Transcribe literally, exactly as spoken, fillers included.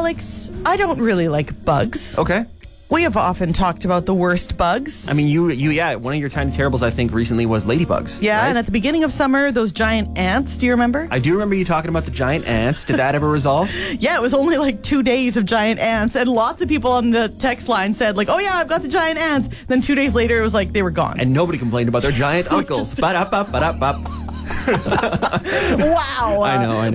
like, s- I don't really like bugs. Okay. We have often talked about the worst bugs. I mean, you, you, yeah, one of your tiny terribles, I think, recently was ladybugs. yeah, right? and at the beginning of summer, those giant ants, do you remember? I do remember you talking about the giant ants. Did that ever resolve? Yeah, it was only like two days of giant ants, and lots of people on the text line said, like, oh yeah, I've got the giant ants. Then two days later, it was like they were gone. And nobody complained about their giant uncles. Just- Ba-da-ba, ba-da-ba. wow. I know, I know.